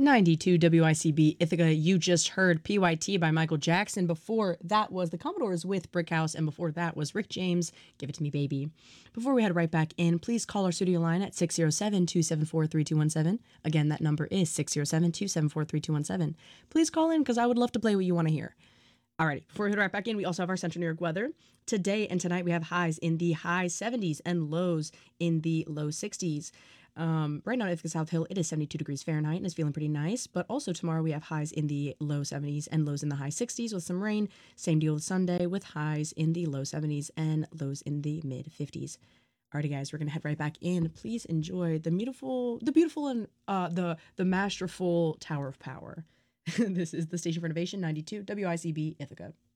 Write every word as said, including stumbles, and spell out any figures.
ninety-two W I C B Ithaca. You just heard P Y T by Michael Jackson. Before that was the Commodores with Brick House, and before that was Rick James, Give It To Me Baby. Before we head right back in, please call our studio line at six oh seven, two seven four, three two one seven. Again, that number is six oh seven, two seven four, three two one seven. Please call in because I would love to play what you want to hear. Alrighty, before we head right back in, we also have our Central New York weather. Today and tonight we have highs in the high seventies and lows in the low sixties. Um, right now at Ithaca South Hill, it is seventy-two degrees Fahrenheit and it's feeling pretty nice. But also tomorrow we have highs in the low seventies and lows in the high sixties with some rain. Same deal with Sunday with highs in the low seventies and lows in the mid fifties. Alrighty, guys, we're gonna head right back in. Please enjoy the beautiful, the beautiful and uh, the the masterful Tower of Power. This is the Station for Innovation, ninety-two W I C B Ithaca.